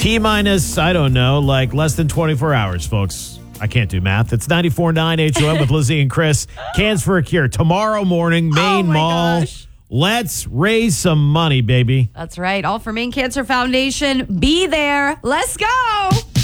T-minus, I don't know, like less than 24 hours, folks. I can't do math. It's 94.9 HOM with Lizzie and Chris. Cans for a Cure. Tomorrow morning, Maine Mall. Gosh. Let's raise some money, baby. That's right. All for Maine Cancer Foundation. Be there. Let's go.